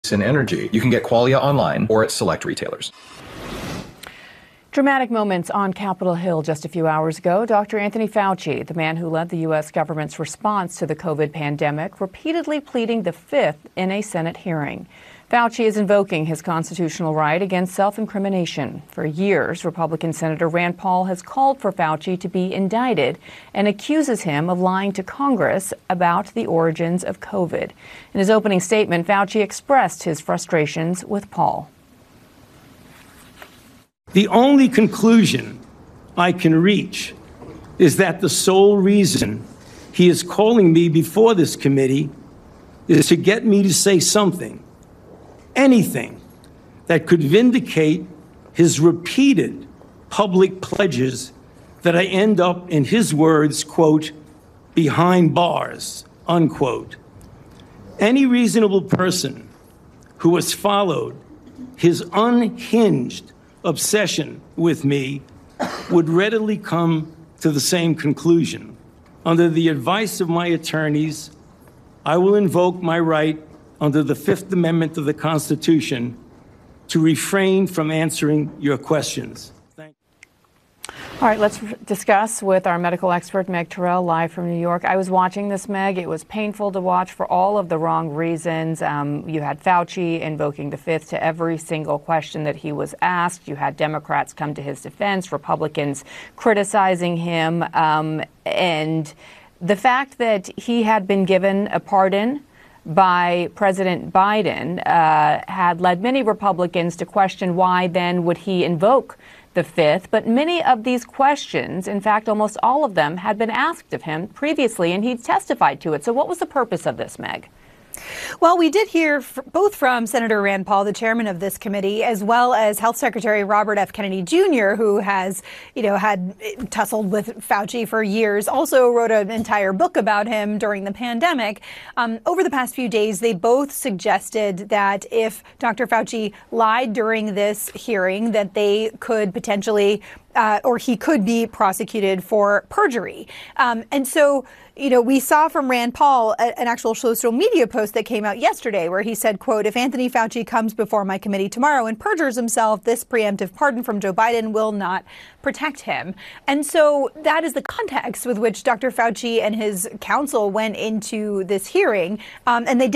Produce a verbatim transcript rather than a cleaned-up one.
in energy. You can get Qualia online or at select retailers. Dramatic moments on Capitol Hill just a few hours ago. Doctor Anthony Fauci, the man who led the U S government's response to the COVID pandemic, repeatedly pleading the fifth in a Senate hearing. Fauci is invoking his constitutional right against self-incrimination. For years, Republican Senator Rand Paul has called for Fauci to be indicted and accuses him of lying to Congress about the origins of COVID. In his opening statement, Fauci expressed his frustrations with Paul. The only conclusion I can reach is that the sole reason he is calling me before this committee is to get me to say something, anything, that could vindicate his repeated public pledges that I end up, in his words, quote, behind bars, unquote. Any reasonable person who has followed his unhinged obsession with me would readily come to the same conclusion. Under the advice of my attorneys, I will invoke my right under the Fifth Amendment of the Constitution to refrain from answering your questions. Thank you. All right, let's discuss with our medical expert, Meg Terrell, live from New York. I was watching this, Meg. It was painful to watch for all of the wrong reasons. Um, you had Fauci invoking the fifth to every single question that he was asked. You had Democrats come to his defense, Republicans criticizing him. Um, and the fact that he had been given a pardon by President Biden uh, had led many Republicans to question why then would he invoke the fifth. But many of these questions, in fact, almost all of them, had been asked of him previously, and he testified to it. So what was the purpose of this, Meg? Well, we did hear f- both from Senator Rand Paul, the chairman of this committee, as well as Health Secretary Robert F. Kennedy Junior, who has, you know, had tussled with Fauci for years, also wrote an entire book about him during the pandemic. Um, over the past few days, they both suggested that if Doctor Fauci lied during this hearing, that they could potentially Uh, or he could be prosecuted for perjury. Um, and so, you know, we saw from Rand Paul a, an actual social media post that came out yesterday where he said, quote, if Anthony Fauci comes before my committee tomorrow and perjures himself, this preemptive pardon from Joe Biden will not protect him. And so that is the context with which Doctor Fauci and his counsel went into this hearing. Um, and they did